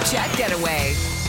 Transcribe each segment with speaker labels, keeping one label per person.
Speaker 1: Chat Getaway.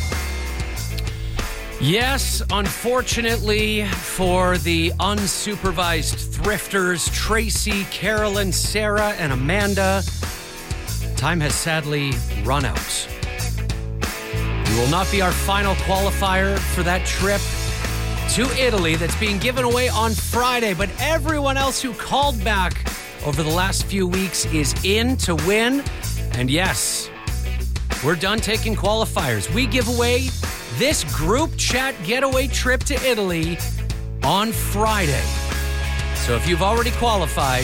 Speaker 2: Yes, unfortunately for the unsupervised thrifters, Tracy, Carolyn, Sarah, and Amanda, time has sadly run out. You will not be our final qualifier for that trip to Italy that's being given away on Friday, but everyone else who called back over the last few weeks is in to win. And yes, we're done taking qualifiers. We give away this group chat getaway trip to Italy on Friday. So if you've already qualified,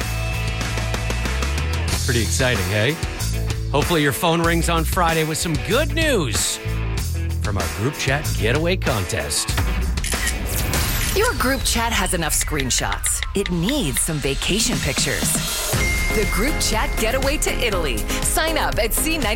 Speaker 2: pretty exciting, eh? Hopefully your phone rings on Friday with some good news from our group chat getaway contest.
Speaker 1: Your group chat has enough screenshots. It needs some vacation pictures. The group chat getaway to Italy. Sign up at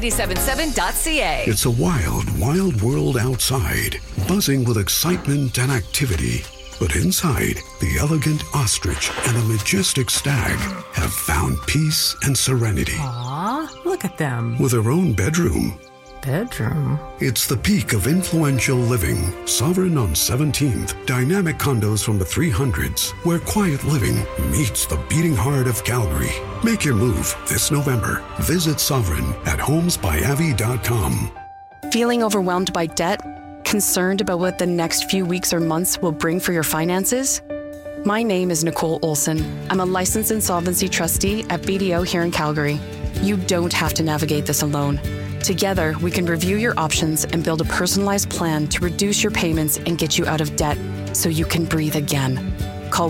Speaker 1: c977.ca.
Speaker 3: It's a wild, wild world outside, buzzing with excitement and activity. But inside, the elegant ostrich and the majestic stag have found peace and serenity.
Speaker 4: Aw, look at them.
Speaker 3: With their own bedroom.
Speaker 4: Bedroom?
Speaker 3: It's the peak of influential living. Sovereign on 17th. Dynamic condos from the 300s, where quiet living meets the beating heart of Calgary. Make your move this November. Visit Sovereign at homesbyavi.com.
Speaker 5: Feeling overwhelmed by debt? Concerned about what the next few weeks or months will bring for your finances? My name is Nicole Olson. I'm a licensed insolvency trustee at BDO here in Calgary. You don't have to navigate this alone. Together, we can review your options and build a personalized plan to reduce your payments and get you out of debt so you can breathe again. Call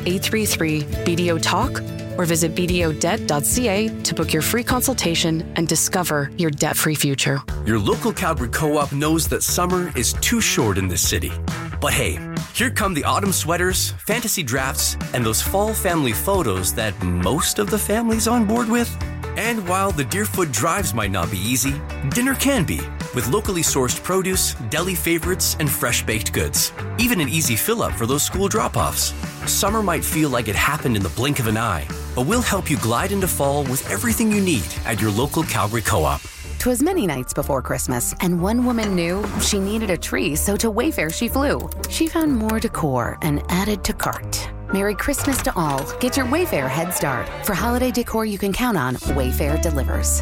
Speaker 5: 1-833-BDO-TALK or visit bdodebt.ca to book your free consultation and discover your debt-free future.
Speaker 6: Your local Calgary Co-op knows that summer is too short in this city. But hey, here come the autumn sweaters, fantasy drafts, and those fall family photos that most of the family's on board with. And while the Deerfoot drives might not be easy, dinner can be, with locally sourced produce, deli favorites, and fresh baked goods. Even an easy fill-up for those school drop-offs. Summer might feel like it happened in the blink of an eye, but we'll help you glide into fall with everything you need at your local Calgary Co-op.
Speaker 7: 'Twas many nights before Christmas, and one woman knew she needed a tree, so to Wayfair she flew. She found more decor and added to cart. Merry Christmas to all. Get your Wayfair head start. For holiday decor you can count on, Wayfair delivers.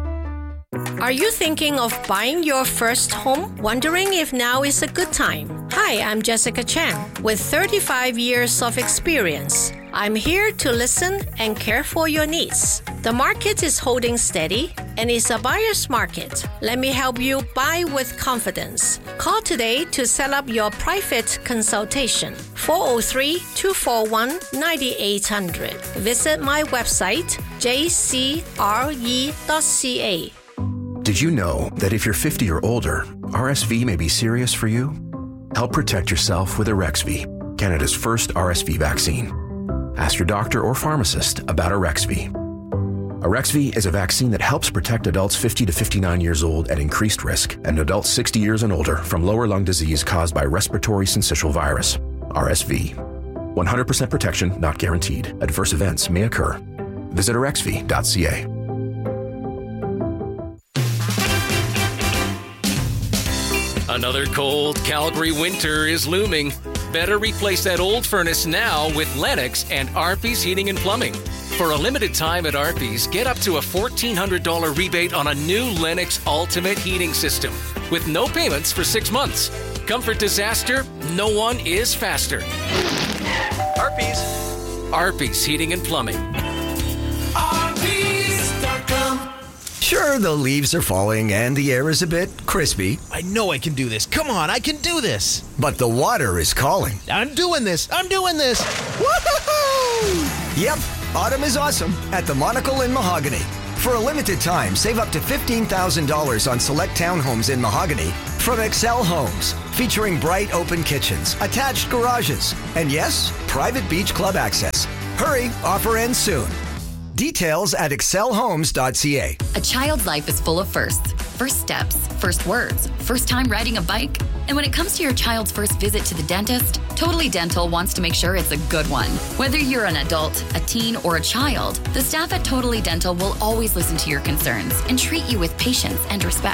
Speaker 8: Are you thinking of buying your first home? Wondering if now is a good time? Hi, I'm Jessica Chan with 35 years of experience. I'm here to listen and care for your needs. The market is holding steady and it's a buyer's market. Let me help you buy with confidence. Call today to set up your private consultation. 403-241-9800. Visit my website, jcre.ca.
Speaker 9: Did you know that if you're 50 or older, RSV may be serious for you? Help protect yourself with Arexvy, Canada's first RSV vaccine. Ask your doctor or pharmacist about Arexvy. Arexvy is a vaccine that helps protect adults 50 to 59 years old at increased risk and adults 60 years and older from lower lung disease caused by respiratory syncytial virus, RSV. 100% protection not guaranteed. Adverse events may occur. Visit arexvy.ca.
Speaker 10: Another cold Calgary winter is looming. Better replace that old furnace now with Lennox and Arby's Heating and Plumbing. For a limited time at Arby's, get up to a $1,400 rebate on a new Lennox Ultimate Heating System with no payments for 6 months. Comfort disaster, no one is faster. Arby's Heating and Plumbing.
Speaker 11: Arby's.com. Sure, the leaves are falling and the air is a bit crispy.
Speaker 12: I know I can do this. Come on, I can do this.
Speaker 11: But the water is calling.
Speaker 12: I'm doing this. Woo-hoo-hoo!
Speaker 11: Yep, autumn is awesome at the Monocle in Mahogany. For a limited time, save up to $15,000 on select townhomes in Mahogany from Excel Homes, featuring bright open kitchens, attached garages, and yes, private beach club access. Hurry, offer ends soon. Details at excelhomes.ca.
Speaker 13: A child's life is full of firsts. First steps, first words, first time riding a bike. And when it comes to your child's first visit to the dentist, Totally Dental wants to make sure it's a good one. Whether you're an adult, a teen, or a child, the staff at Totally Dental will always listen to your concerns and treat you with patience and respect.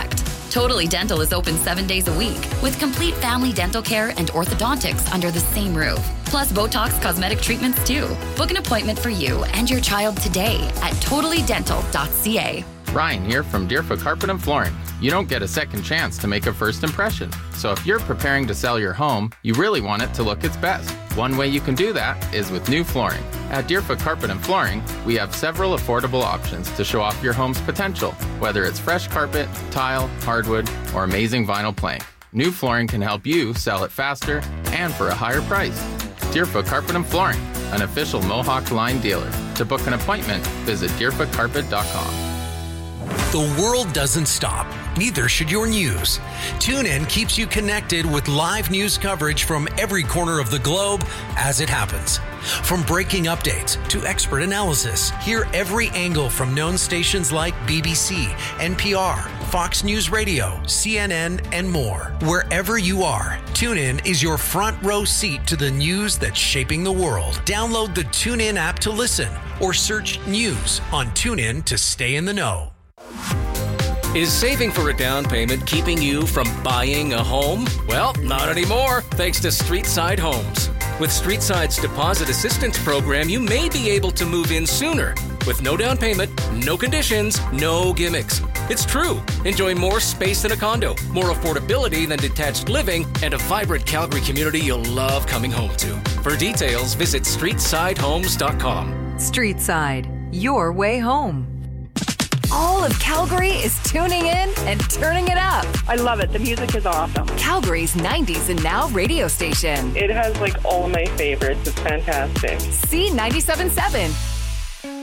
Speaker 13: Totally Dental is open 7 days a week with complete family dental care and orthodontics under the same roof. Plus Botox cosmetic treatments too. Book an appointment for you and your child today at totallydental.ca.
Speaker 14: Ryan here from Deerfoot Carpet and Flooring. You don't get a second chance to make a first impression. So if you're preparing to sell your home, you really want it to look its best. One way you can do that is with new flooring. At Deerfoot Carpet and Flooring, we have several affordable options to show off your home's potential, whether it's fresh carpet, tile, hardwood, or amazing vinyl plank. New flooring can help you sell it faster and for a higher price. Deerfoot Carpet and Flooring, an official Mohawk Line dealer. To book an appointment, visit deerfootcarpet.com.
Speaker 15: The world doesn't stop. Neither should your news. TuneIn keeps you connected with live news coverage from every corner of the globe as it happens. From breaking updates to expert analysis, hear every angle from known stations like BBC, NPR, Fox News Radio, CNN, and more. Wherever you are, TuneIn is your front row seat to the news that's shaping the world. Download the TuneIn app to listen or search news on TuneIn to stay in the know.
Speaker 10: Is saving for a down payment keeping you from buying a home? Well, not anymore, thanks to Streetside Homes. With Streetside's deposit assistance program, you may be able to move in sooner. With no down payment, no conditions, no gimmicks. It's true. Enjoy more space than a condo, more affordability than detached living, and a vibrant Calgary community you'll love coming home to. For details, visit StreetsideHomes.com.
Speaker 1: Streetside, your way home. All of Calgary is tuning in and turning it up.
Speaker 16: I love it. The music is awesome.
Speaker 1: Calgary's 90s and now radio station.
Speaker 16: It has like all of my favorites. It's fantastic.
Speaker 1: C97.7.